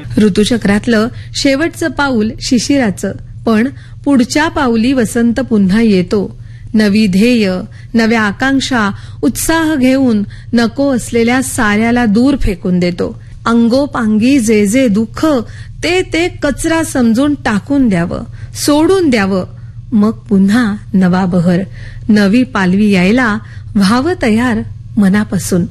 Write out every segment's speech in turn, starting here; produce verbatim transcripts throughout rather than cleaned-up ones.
ऋतुचक्रातलं शेवटचं पाऊल शिशिराचं, पण पुढच्या पाऊली वसंत पुन्हा येतो. नवी ध्येय, नव्या आकांक्षा, उत्साह घेऊन नको असलेल्या साऱ्याला दूर फेकून देतो. अंगोपांगी जे जे दुःख ते ते कचरा समजून टाकून द्यावं, सोडून द्यावं. मग पुन्हा नवा बहर, नवी पालवी यायला व्हावं तयार मनापासून.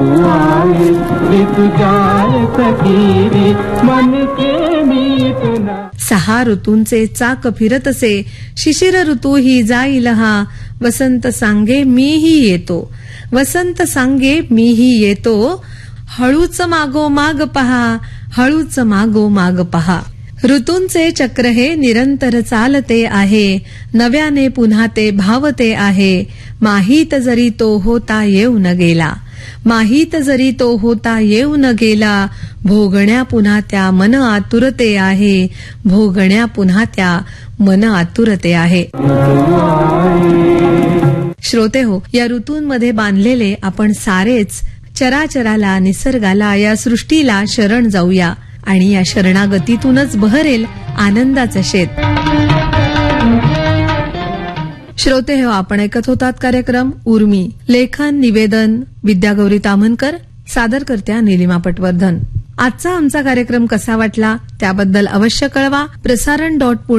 सहा ऋतूंचे चाक फिरत असे, शिशिर ऋतू ही जाईल हा. वसंत सांगे मीही येतो, वसंत सांगे मीही येतो. हळूच मागो माग पहा, हळूच मागो माग पहा. ऋतूंचे चक्र हे निरंतर चालते आहे, नव्याने पुन्हा ते भावते आहे. माहीत जरी तो होता येऊन गेला, माहीत जरी तो होता येऊन गेला. भोगण्या पुन्हा त्या मन आतुरते आहे, भोगण्या पुन्हा त्या मन आतुरते आहे. श्रोते हो, या ऋतूंमध्ये बांधलेले आपण सारेच चराचराला, निसर्गाला, या सृष्टीला शरण जाऊया आणि या शरणागतीतूनच बहरेल आनंदाचं शेत. श्रोते हो, आपण ऐकत होतात कार्यक्रम उर्मी. लेखन निवेदन विद्यागौरी ताम्हनकर, सादरकर्त्या नीलिमा पटवर्धन. आजचा आमचा कार्यक्रम कसा वाटला त्याबद्दल अवश्य कळवा. प्रसारण डॉट